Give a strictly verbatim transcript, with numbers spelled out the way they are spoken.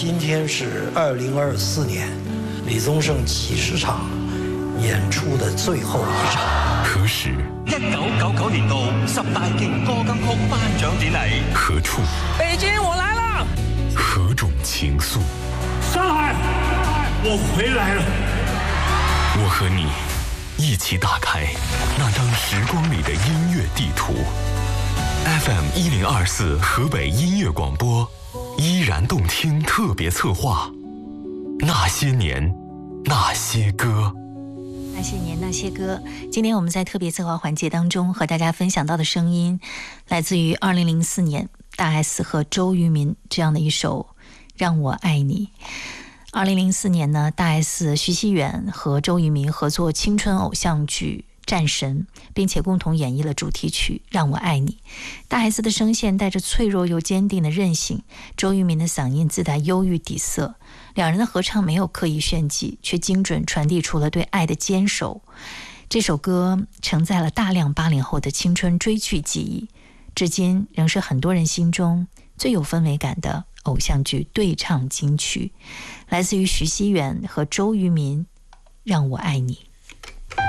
今天是二零二四年李宗盛七十场演出的最后一场。 何时？ 一九九九年度十大勁歌金曲頒獎典禮。 何處？ 北京，我來了。 何種情愫？ 上海，我回來了。 我和你一起打開那張時光裡的音樂地圖。F M 一零二四河北音樂廣播，依然動聽特別策劃。那些年，那些歌。 那些年那些歌，今天我们在特别策划环节当中和大家分享到的声音，来自于二零零四年大 S 和周渝民这样的一首《让我爱你》。二零零四年呢，大 S、徐熙媛和周渝民合作青春偶像剧《战神》，并且共同演绎了主题曲《让我爱你》。大 S 的声线带着脆弱又坚定的韧性，周渝民的嗓音自带忧郁底色。两人的合唱没有刻意炫技，却精准传递出了对爱的坚守。这首歌承载了大量八零后的青春追剧记忆，至今仍是很多人心中最有氛围感的偶像剧对唱金曲，来自于徐熙媛和周渝民，《让我爱你》。